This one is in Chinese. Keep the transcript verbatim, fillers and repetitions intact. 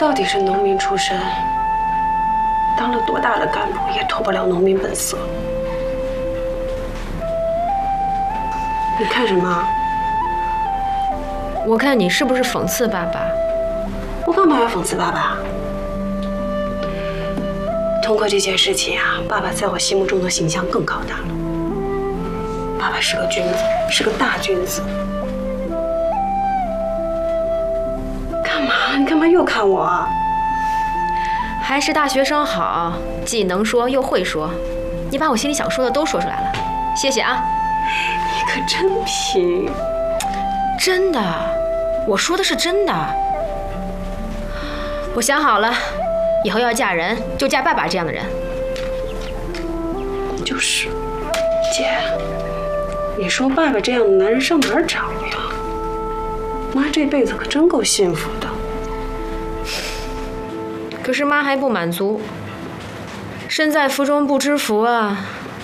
到底是农民出身，当了多大的干部也脱不了农民本色。你看什么？ 我看你是不是讽刺爸爸？ 我干嘛要讽刺爸爸？通过这件事情啊，爸爸在我心目中的形象更高大了。爸爸是个君子，是个大君子。干嘛？你干嘛又看我啊？ 还是大学生好，既能说又会说。你把我心里想说的都说出来了，谢谢啊。 你可真贫。 真的，我说的是真的。我想好了，以后要嫁人就嫁爸爸这样的人。 就是，姐，你说爸爸这样的男人上哪儿找呀？妈这辈子可真够幸福的。 可是妈还不满足，身在福中不知福啊。